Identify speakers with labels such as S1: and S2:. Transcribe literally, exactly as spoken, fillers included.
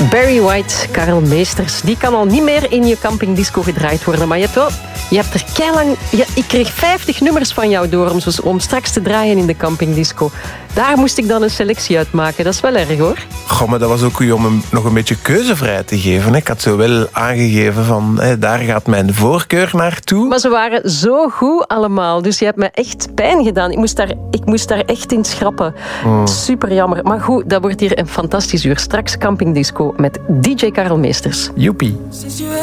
S1: Barry White, Karel Meesters. Die kan al niet meer in je campingdisco gedraaid worden. Maar je hebt wel... Je hebt er keilang... Ja, ik kreeg vijftig nummers van jou door om, om straks te draaien in de campingdisco. Daar moest ik dan een selectie uit maken. Dat is wel erg, hoor.
S2: Goh, maar dat was ook om hem nog een beetje keuzevrijheid te geven. Hè. Ik had zo wel aangegeven van... Hè, daar gaat mijn voorkeur naartoe.
S1: Maar ze waren zo goed allemaal. Dus je hebt me echt pijn gedaan. Ik moest daar, ik moest daar echt in schrappen. Mm. Super jammer. Maar goed, dat wordt hier een fantastisch uur. Straks campingdisco met D J Karel Meesters.
S2: Joepie.